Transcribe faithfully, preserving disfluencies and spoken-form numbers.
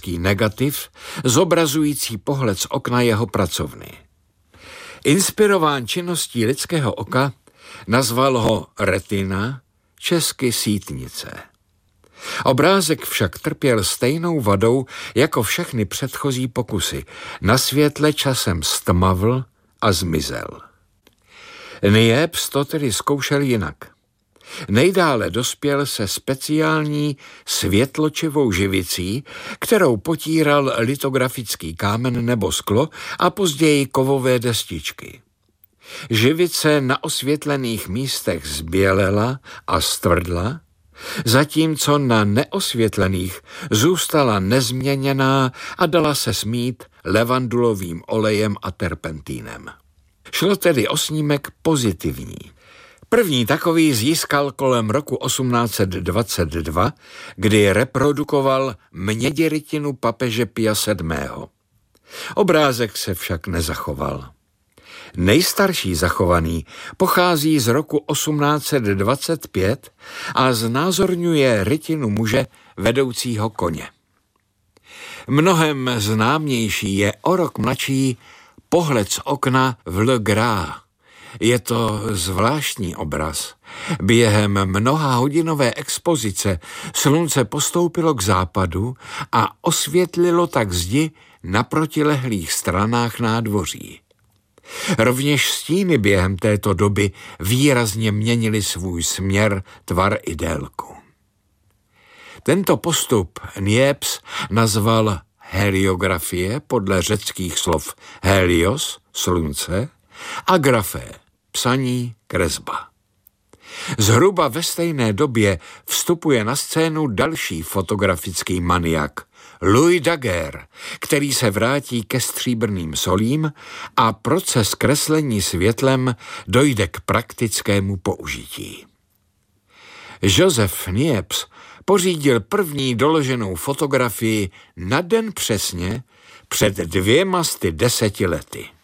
grafický negativ zobrazující pohled z okna jeho pracovny. Inspirován činností lidského oka, nazval ho retina, česky sítnice. Obrázek však trpěl stejnou vadou jako všechny předchozí pokusy. Na světle časem stmavl a zmizel. Niepce to tedy zkoušel jinak. Nejdále dospěl se speciální světločivou živicí, kterou potíral litografický kámen nebo sklo a později kovové destičky. Živice na osvětlených místech zbělela a stvrdla, zatímco na neosvětlených zůstala nezměněná a dala se smít levandulovým olejem a terpentínem. Šlo tedy o snímek pozitivní. První takový získal kolem roku osmnáct set dvacet dva, kdy reprodukoval mědirytinu papeže Pia sedmého. Obrázek se však nezachoval. Nejstarší zachovaný pochází z roku osmnáct set dvacet pět a znázorňuje rytinu muže vedoucího koně. Mnohem známější je o rok mladší pohled z okna v Le Gras. Je to zvláštní obraz. Během mnoha hodinové expozice slunce postoupilo k západu a osvětlilo tak zdi na protilehlých stranách nádvoří. Rovněž stíny během této doby výrazně měnily svůj směr, tvar i délku. Tento postup Niepce nazval heliografie podle řeckých slov helios, slunce, a grafé, psaní, kresba. Zhruba ve stejné době vstupuje na scénu další fotografický maniak, Louis Daguerre, který se vrátí ke stříbrným solím a proces kreslení světlem dojde k praktickému použití. Joseph Niepce pořídil první doloženou fotografii na den přesně před dvěma sty deseti lety.